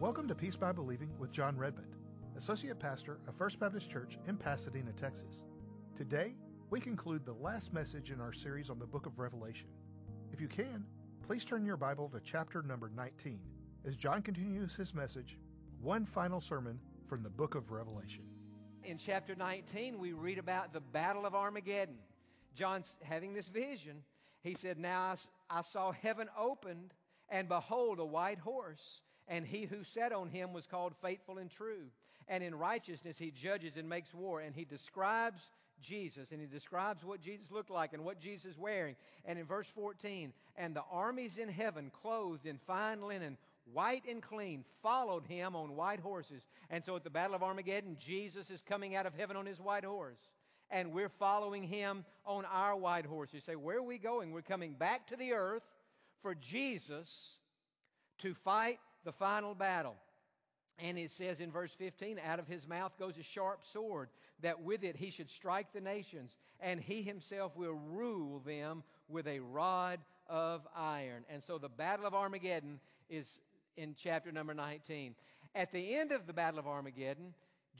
Welcome to Peace by Believing with John Redmond, Associate Pastor of First Baptist Church in Pasadena, Texas. Today, we conclude the last message in our series on the book of Revelation. If you can, please turn your Bible to chapter number 19 as John continues his message, one final sermon from the book of Revelation. In chapter 19, we read about the Battle of Armageddon. John's having this vision. He said, "Now I saw heaven opened, and behold, a white horse. And he who sat on him was called Faithful and True. And in righteousness he judges and makes war." And he describes Jesus, and he describes what Jesus looked like and what Jesus is wearing. And in verse 14, "And the armies in heaven, clothed in fine linen, white and clean, followed him on white horses." And so at the Battle of Armageddon, Jesus is coming out of heaven on his white horse. And we're following him on our white horse. You say, where are we going? We're coming back to the earth for Jesus to fight the final battle. And it says in verse 15, "Out of his mouth goes a sharp sword, that with it he should strike the nations, and he himself will rule them with a rod of iron." And so the Battle of Armageddon is in chapter number 19. At the end of the Battle of Armageddon,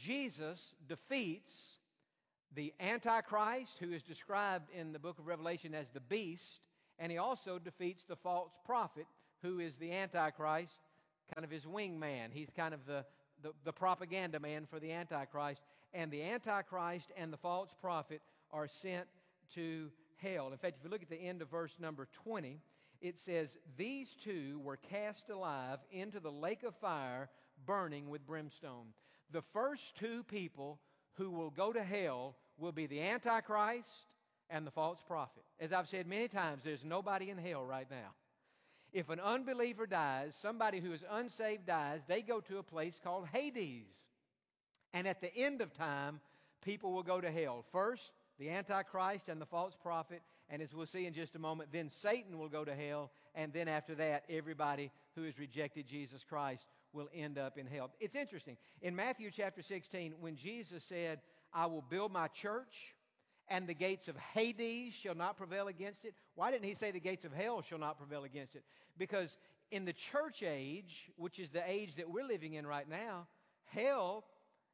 Jesus defeats the Antichrist, who is described in the book of Revelation as the beast, and he also defeats the false prophet, who is the Antichrist, kind of his wingman. He's kind of the propaganda man for the Antichrist. And the Antichrist and the false prophet are sent to hell. In fact, if you look at the end of verse number 20, it says, "These two were cast alive into the lake of fire, burning with brimstone." The first two people who will go to hell will be the Antichrist and the false prophet. As I've said many times, there's nobody in hell right now. If an unbeliever dies, somebody who is unsaved dies, they go to a place called Hades. And at the end of time, people will go to hell. First, the Antichrist and the false prophet, and as we'll see in just a moment, then Satan will go to hell, and then after that, everybody who has rejected Jesus Christ will end up in hell. It's interesting. In Matthew chapter 16, when Jesus said, "I will build my church, and the gates of Hades shall not prevail against it." Why didn't he say the gates of hell shall not prevail against it? Because in the church age, which is the age that we're living in right now, hell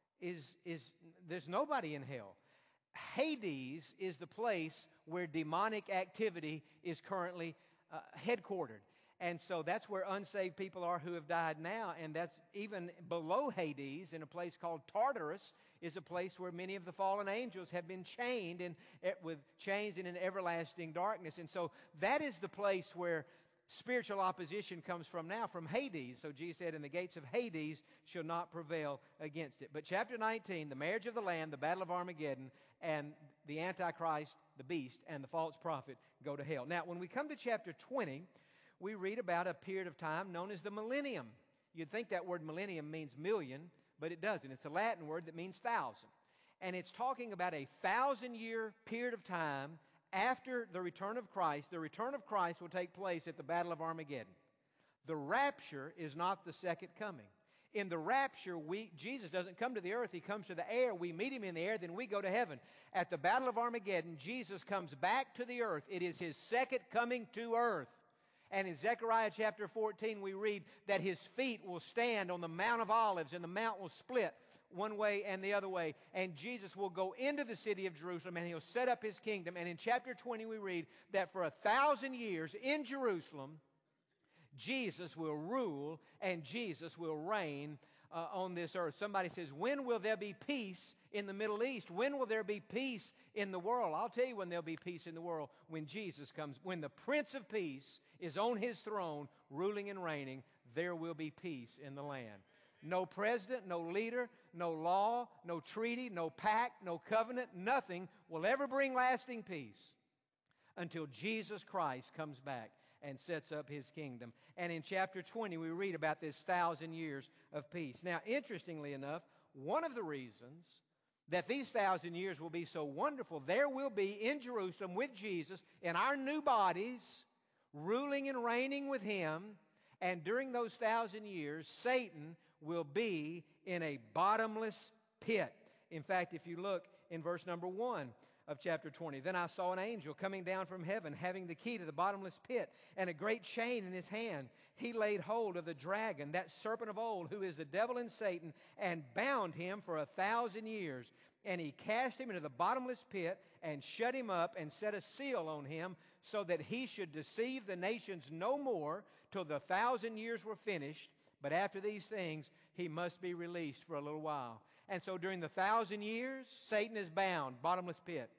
is there's nobody in hell. Hades is the place where demonic activity is currently headquartered. And so that's where unsaved people are who have died now. And that's even below Hades, in a place called Tartarus, is a place where many of the fallen angels have been chained in an everlasting darkness. And so that is the place where spiritual opposition comes from now, from Hades. So Jesus said, "And the gates of Hades shall not prevail against it." But chapter 19, the marriage of the Lamb, the Battle of Armageddon, and the Antichrist, the beast, and the false prophet go to hell. Now, when we come to chapter 20, we read about a period of time known as the millennium. You'd think that word millennium means million, but it doesn't. It's a Latin word that means thousand. And it's talking about a 1,000-year period of time after the return of Christ. The return of Christ will take place at the Battle of Armageddon. The rapture is not the second coming. In the rapture, Jesus doesn't come to the earth. He comes to the air. We meet him in the air, then we go to heaven. At the Battle of Armageddon, Jesus comes back to the earth. It is his second coming to earth. And in Zechariah chapter 14, we read that his feet will stand on the Mount of Olives, and the mount will split one way and the other way. And Jesus will go into the city of Jerusalem, and he'll set up his kingdom. And in chapter 20, we read that for 1,000 years in Jerusalem, Jesus will rule and Jesus will reign on this earth. Somebody says, when will there be peace in the Middle East? When will there be peace in the world? I'll tell you when there'll be peace in the world. When Jesus comes, when the Prince of Peace is on his throne, ruling and reigning, there will be peace in the land. No president, no leader, no law, no treaty, no pact, no covenant, nothing will ever bring lasting peace until Jesus Christ comes back and sets up his kingdom. And in chapter 20, we read about this 1,000 years of peace. Now, interestingly enough, one of the reasons that these 1,000 years will be so wonderful, there will be in Jerusalem with Jesus in our new bodies, ruling and reigning with him. And during those 1,000 years, Satan will be in a bottomless pit. In fact, if you look in verse number 1 of chapter 20. Then I saw an angel coming down from heaven, having the key to the bottomless pit and a great chain in his hand. He laid hold of the dragon, that serpent of old, who is the devil and Satan, and bound him for 1,000 years. And he cast him into the bottomless pit and shut him up and set a seal on him, so that he should deceive the nations no more till the 1,000 years were finished. But after these things, he must be released for a little while. And so during the 1,000 years, Satan is bound, bottomless pit.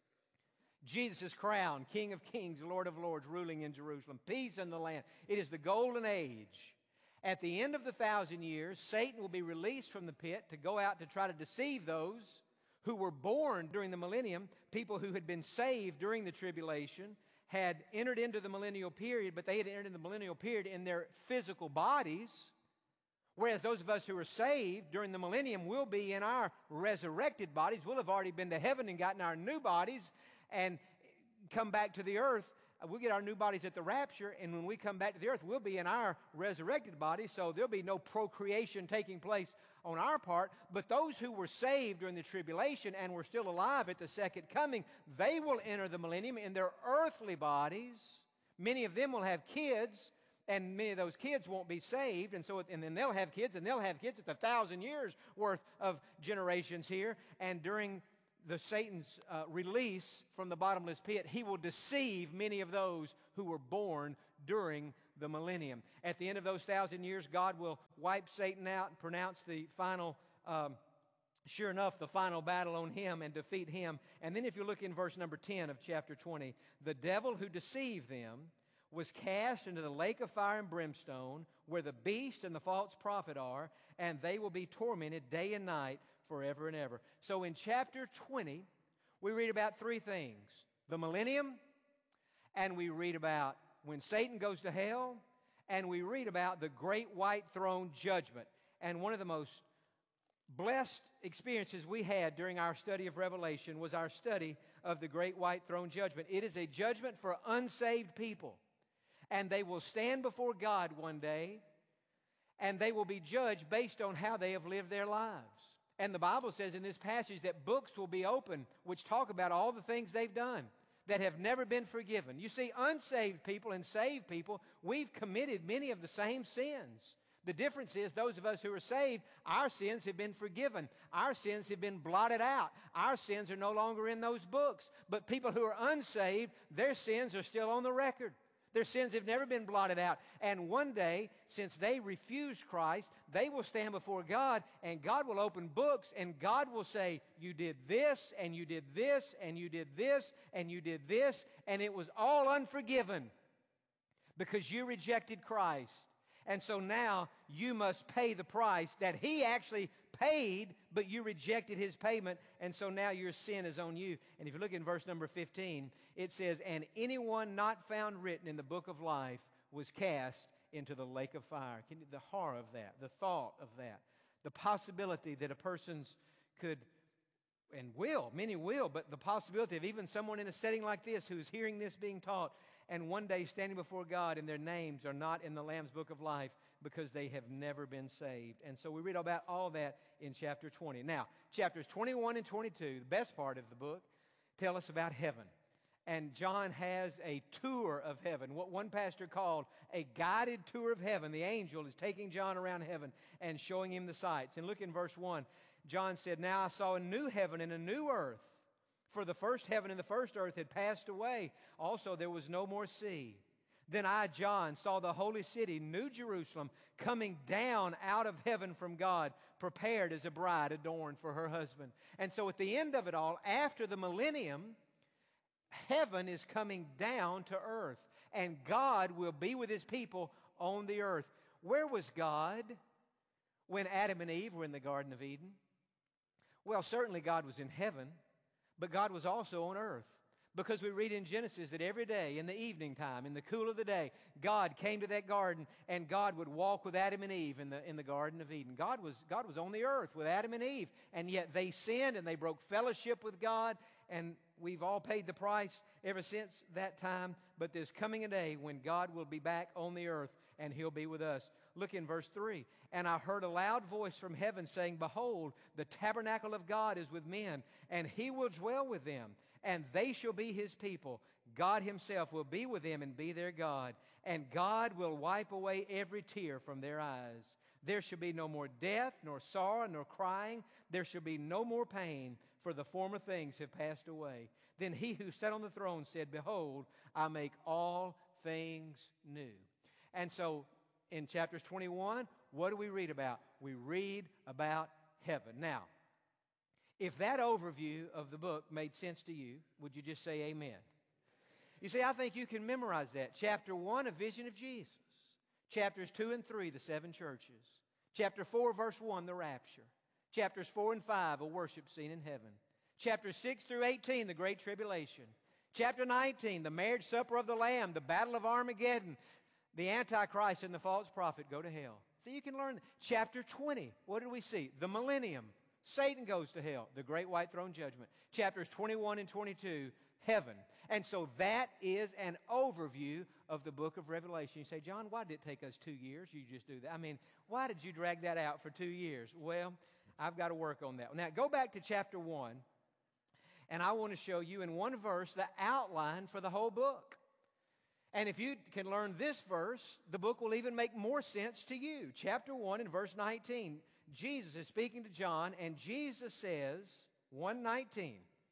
Jesus is crowned, King of kings, Lord of lords, ruling in Jerusalem. Peace in the land. It is the golden age. At the end of the 1,000 years, Satan will be released from the pit to go out to try to deceive those who were born during the millennium, people who had been saved during the tribulation, had entered into the millennial period, but they had entered into the millennial period in their physical bodies, whereas those of us who are saved during the millennium will be in our resurrected bodies. We'll have already been to heaven and gotten our new bodies and come back to the earth. We'll get our new bodies at the rapture, and when we come back to the earth, we'll be in our resurrected bodies, so there'll be no procreation taking place on our part. But those who were saved during the tribulation and were still alive at the second coming, they will enter the millennium in their earthly bodies. Many of them will have kids, and many of those kids won't be saved, and then they'll have kids, and they'll have kids. It's 1,000 years worth of generations here, and during Satan's release from the bottomless pit, he will deceive many of those who were born during the millennium. At the end of those 1,000 years, God will wipe Satan out and pronounce the final, sure enough, the final battle on him and defeat him. And then if you look in verse number 10 of chapter 20, the devil who deceived them was cast into the lake of fire and brimstone, where the beast and the false prophet are, and they will be tormented day and night forever and ever. So in chapter 20, we read about three things: the millennium, and we read about when Satan goes to hell, and we read about the great white throne judgment. And one of the most blessed experiences we had during our study of Revelation was our study of the great white throne judgment. It is a judgment for unsaved people, and they will stand before God one day, and they will be judged based on how they have lived their lives. And the Bible says in this passage that books will be opened which talk about all the things they've done that have never been forgiven. You see, unsaved people and saved people, we've committed many of the same sins. The difference is those of us who are saved, our sins have been forgiven. Our sins have been blotted out. Our sins are no longer in those books. But people who are unsaved, their sins are still on the record. Their sins have never been blotted out. And one day, since they refused Christ, they will stand before God, and God will open books, and God will say, you did this, and you did this, and you did this, and you did this, and it was all unforgiven because you rejected Christ. And so now you must pay the price that He actually paid, but you rejected His payment, and so now your sin is on you. And if you look in verse number 15, it says, and anyone not found written in the book of life was cast into the lake of fire. The horror of that, the thought of that, the possibility that a person could, and will, many will, but the possibility of even someone in a setting like this who's hearing this being taught, and one day standing before God and their names are not in the Lamb's book of life because they have never been saved. And so we read about all that in chapter 20. Now, chapters 21 and 22, the best part of the book, tell us about heaven. And John has a tour of heaven, what one pastor called a guided tour of heaven. The angel is taking John around heaven and showing him the sights. And look in verse 1. John said, now I saw a new heaven and a new earth. For the first heaven and the first earth had passed away. Also there was no more sea. Then I, John, saw the holy city, New Jerusalem, coming down out of heaven from God, prepared as a bride adorned for her husband. And so at the end of it all, after the millennium, heaven is coming down to earth, and God will be with His people on the earth. Where was God when Adam and Eve were in the Garden of Eden? Well, certainly God was in heaven, but God was also on earth. Because we read in Genesis that every day in the evening time, in the cool of the day, God came to that garden, and God would walk with Adam and Eve in the Garden of Eden. God was on the earth with Adam and Eve, and yet they sinned and they broke fellowship with God, and we've all paid the price ever since that time. But there's coming a day when God will be back on the earth, and He'll be with us. Look in verse 3. And I heard a loud voice from heaven saying, behold, the tabernacle of God is with men, and He will dwell with them. and they shall be his people. God himself will be with them and be their God, and God will wipe away every tear from their eyes. There shall be no more death, nor sorrow, nor crying. There shall be no more pain, for the former things have passed away. Then he who sat on the throne said, Behold, I make all things new. And so in chapters 21, what do we read about? We read about heaven. Now, if that overview of the book made sense to you, would you just say amen? You see, I think you can memorize that. Chapter 1, a vision of Jesus. Chapters 2 and 3, the 7 churches. Chapter 4, verse 1, the rapture. Chapters 4 and 5, a worship scene in heaven. Chapters 6 through 18, the Great Tribulation. Chapter 19, the marriage supper of the Lamb, the battle of Armageddon, the Antichrist and the false prophet go to hell. So you can learn. Chapter 20, what did we see? The millennium. Satan goes to hell, the great white throne judgment. Chapters 21 and 22, heaven. And so that is an overview of the book of Revelation. You say, John, why did it take us 2 years? You just do that. I mean, why did you drag that out for 2 years? Well, I've got to work on that. Now, go back to chapter 1, and I want to show you in one verse the outline for the whole book. And if you can learn this verse, the book will even make more sense to you. Chapter 1 and verse 19, Jesus is speaking to John, and Jesus says, 1:19,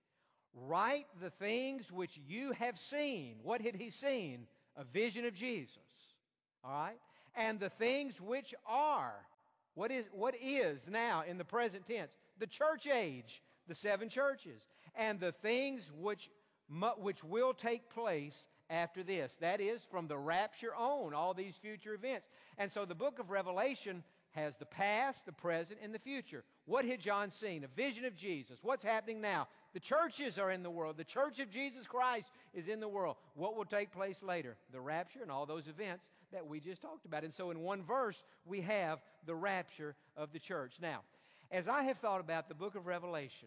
write the things which you have seen. What had he seen? A vision of Jesus. All right? And the things which are. What is now in the present tense? The church age, the 7 churches. And the things which will take place after this. That is, from the rapture on, all these future events. And so the book of Revelation has the past, the present, and the future. What had John seen? A vision of Jesus. What's happening now? The churches are in the world. The church of Jesus Christ is in the world. What will take place later? The rapture and all those events that we just talked about. And so in one verse, we have the rapture of the church. Now, as I have thought about the book of Revelation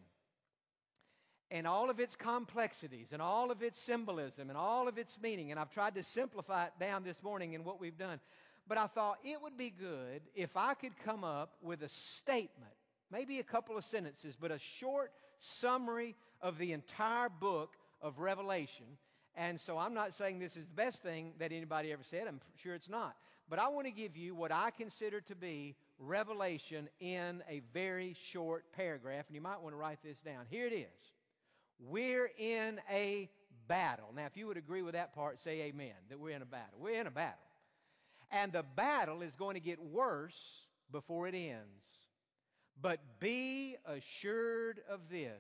and all of its complexities and all of its symbolism and all of its meaning, and I've tried to simplify it down this morning in what we've done, but I thought it would be good if I could come up with a statement, maybe a couple of sentences, but a short summary of the entire book of Revelation. And so I'm not saying this is the best thing that anybody ever said. I'm sure it's not. But I want to give you what I consider to be Revelation in a very short paragraph. And you might want to write this down. Here it is. We're in a battle. Now, if you would agree with that part, say amen, that we're in a battle. We're in a battle. And the battle is going to get worse before it ends. But be assured of this.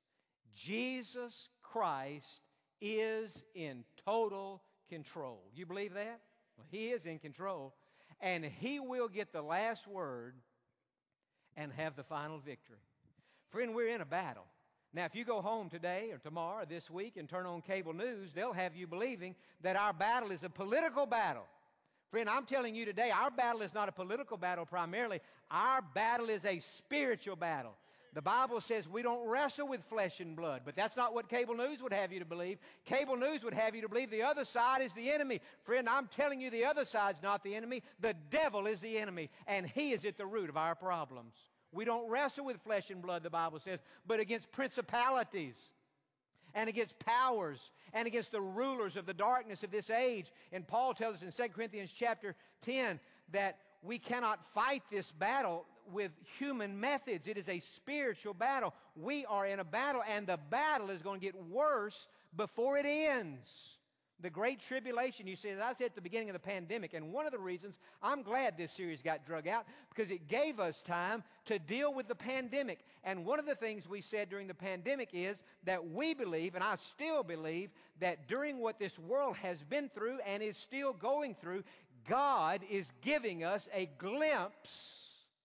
Jesus Christ is in total control. You believe that? Well, he is in control. And he will get the last word and have the final victory. Friend, we're in a battle. Now, if you go home today or tomorrow or this week and turn on cable news, they'll have you believing that our battle is a political battle. Friend, I'm telling you today, our battle is not a political battle primarily. Our battle is a spiritual battle. The Bible says we don't wrestle with flesh and blood, but that's not what cable news would have you to believe. Cable news would have you to believe the other side is the enemy. Friend, I'm telling you the other side's not the enemy. The devil is the enemy, and he is at the root of our problems. We don't wrestle with flesh and blood, the Bible says, but against principalities and against powers and against the rulers of the darkness of this age. And Paul tells us in 2 Corinthians chapter 10 that we cannot fight this battle with human methods. It is a spiritual battle. We are in a battle, and the battle is going to get worse before it ends. The Great Tribulation, you see, as I said at the beginning of the pandemic, and one of the reasons I'm glad this series got drug out, because it gave us time to deal with the pandemic. And one of the things we said during the pandemic is that we believe, and I still believe, that during what this world has been through and is still going through, God is giving us a glimpse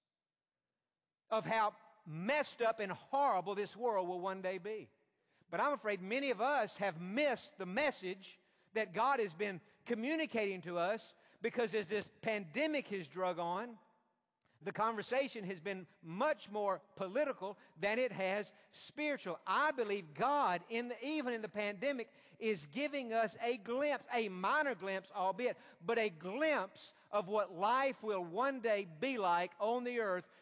of how messed up and horrible this world will one day be. But I'm afraid many of us have missed the message that God has been communicating to us, because as this pandemic has drug on, the conversation has been much more political than it has spiritual. I believe God, even in the pandemic, is giving us a glimpse, a minor glimpse albeit, but a glimpse of what life will one day be like on the earth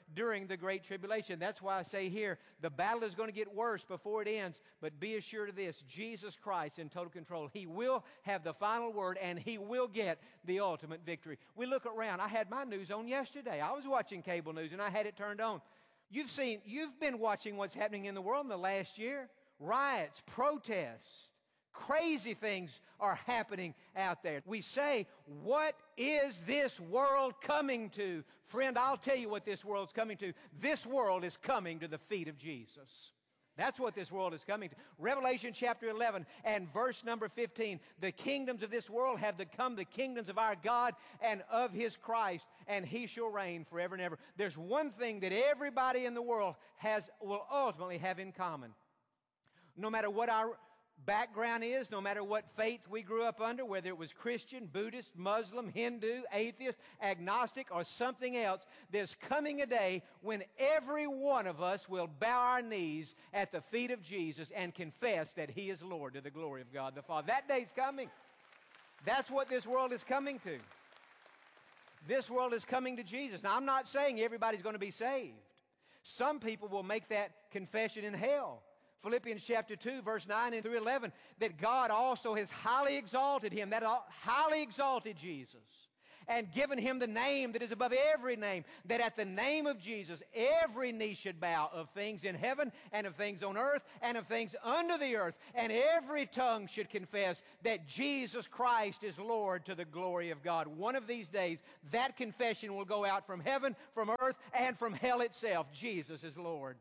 during the Great Tribulation. That's why I say here, the battle is going to get worse before it ends, but be assured of this, Jesus Christ in total control. He will have the final word, and He will get the ultimate victory. We look around. I had my news on yesterday. I was watching cable news, and I had it turned on. You've been watching what's happening in the world in the last year. Riots, protests, crazy things are happening out there. We say, what is this world coming to? Friend, I'll tell you what this world's coming to. This world is coming to the feet of Jesus. That's what this world is coming to. Revelation chapter 11 and verse number 15. The kingdoms of this world have become the kingdoms of our God and of His Christ, and He shall reign forever and ever. There's one thing that everybody in the world will ultimately have in common. No matter what our background is, no matter what faith we grew up under, whether it was Christian, Buddhist, Muslim, Hindu, atheist, agnostic, or something else, there's coming a day when every one of us will bow our knees at the feet of Jesus and confess that He is Lord to the glory of God the Father. That day's coming. That's what this world is coming to. This world is coming to Jesus. Now, I'm not saying everybody's going to be saved. Some people will make that confession in hell. Philippians chapter 2, verse 9 through 11, that God also has highly exalted Him, that highly exalted Jesus, and given Him the name that is above every name, that at the name of Jesus every knee should bow, of things in heaven and of things on earth and of things under the earth, and every tongue should confess that Jesus Christ is Lord to the glory of God. One of these days, that confession will go out from heaven, from earth, and from hell itself. Jesus is Lord.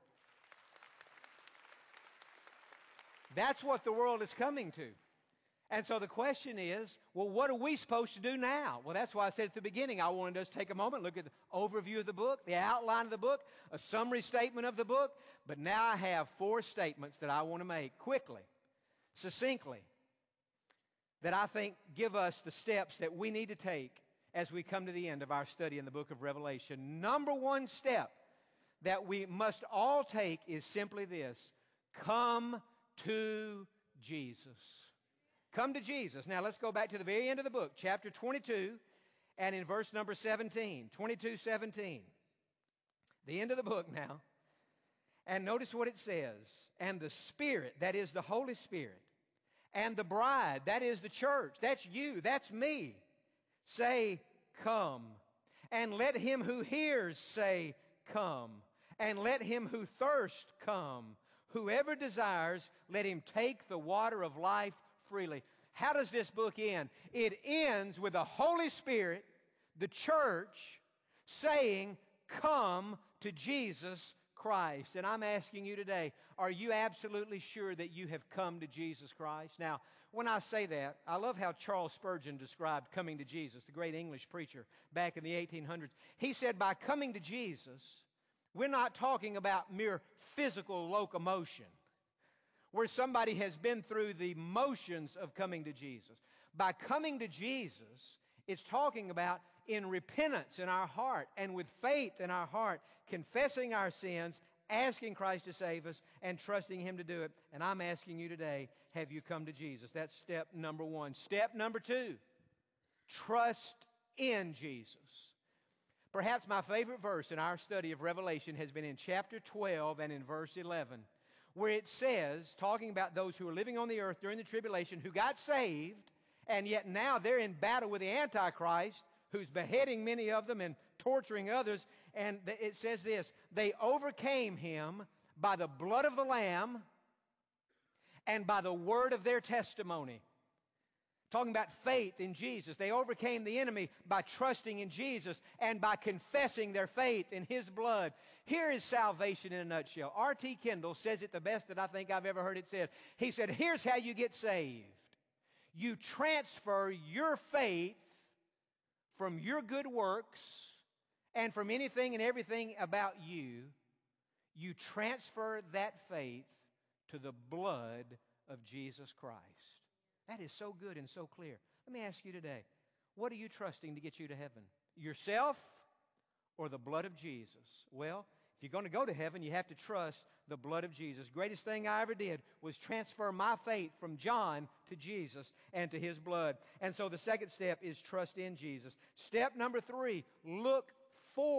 That's what the world is coming to. And so the question is, well, what are we supposed to do now? Well, that's why I said at the beginning, I wanted us to take a moment, look at the overview of the book, the outline of the book, a summary statement of the book. But now I have 4 statements that I want to make quickly, succinctly, that I think give us the steps that we need to take as we come to the end of our study in the book of Revelation. Number 1 step that we must all take is simply this: come to Jesus. Come to Jesus. Now let's go back to the very end of the book, chapter 22, and in verse number 17, 22:17. The end of the book now. And notice what it says. And the Spirit, that is the Holy Spirit, and the bride, that is the church, that's you, that's me, say, come. And let him who hears say, come. And let him who thirsts come. Whoever desires, let him take the water of life freely. How does this book end? It ends with the Holy Spirit, the church, saying, come to Jesus Christ. And I'm asking you today, are you absolutely sure that you have come to Jesus Christ? Now, when I say that, I love how Charles Spurgeon described coming to Jesus, the great English preacher back in the 1800s. He said, by coming to Jesus, we're not talking about mere physical locomotion, where somebody has been through the motions of coming to Jesus. By coming to Jesus, it's talking about in repentance in our heart and with faith in our heart, confessing our sins, asking Christ to save us, and trusting Him to do it. And I'm asking you today, have you come to Jesus? That's step number 1. Step number 2, trust in Jesus. Perhaps my favorite verse in our study of Revelation has been in chapter 12 and in verse 11, where it says, talking about those who are living on the earth during the tribulation, who got saved, and yet now they're in battle with the Antichrist, who's beheading many of them and torturing others. And it says this: they overcame him by the blood of the Lamb and by the word of their testimony. Talking about faith in Jesus. They overcame the enemy by trusting in Jesus and by confessing their faith in His blood. Here is salvation in a nutshell. R.T. Kendall says it the best that I think I've ever heard it said. He said, here's how you get saved. You transfer your faith from your good works and from anything and everything about you. You transfer that faith to the blood of Jesus Christ. That is so good and so clear. Let me ask you today, what are you trusting to get you to heaven? Yourself or the blood of Jesus? Well, if you're going to go to heaven, you have to trust the blood of Jesus. Greatest thing I ever did was transfer my faith from John to Jesus and to His blood. And so the second step is trust in Jesus. Step number 3, look for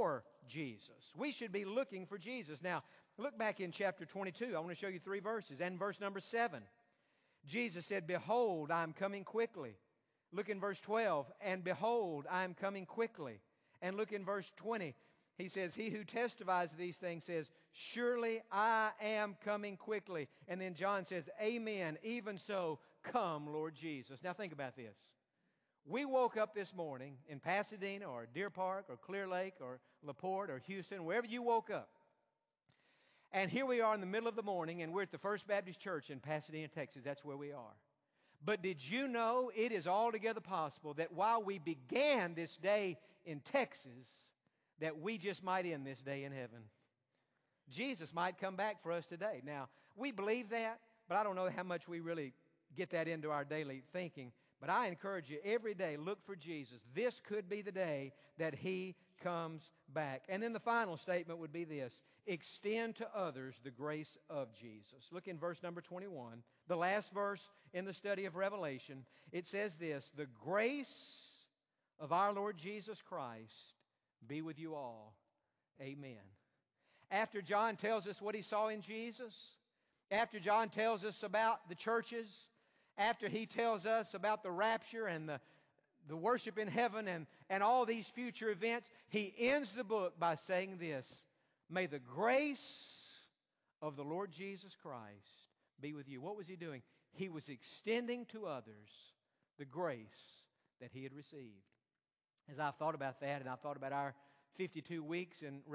Jesus. We should be looking for Jesus. Now, look back in chapter 22. I want to show you 3 verses. And verse number 7. Jesus said, behold, I am coming quickly. Look in verse 12. And behold, I am coming quickly. And look in verse 20. He says, he who testifies to these things says, surely I am coming quickly. And then John says, amen, even so, come, Lord Jesus. Now think about this. We woke up this morning in Pasadena or Deer Park or Clear Lake or LaPorte or Houston, wherever you woke up. And here we are in the middle of the morning, and we're at the First Baptist Church in Pasadena, Texas. That's where we are. But did you know it is altogether possible that while we began this day in Texas, that we just might end this day in heaven? Jesus might come back for us today. Now, we believe that, but I don't know how much we really get that into our daily thinking. But I encourage you, every day, look for Jesus. This could be the day that He comes back. And then the final statement would be this: extend to others the grace of Jesus. Look in verse number 21, the last verse in the study of Revelation. It says this: the grace of our Lord Jesus Christ be with you all. Amen. After John tells us what he saw in Jesus, after John tells us about the churches, after he tells us about the rapture and the worship in heaven and all these future events, he ends the book by saying this: may the grace of the Lord Jesus Christ be with you. What was he doing? He was extending to others the grace that he had received. As I thought about that, and I thought about our 52 weeks in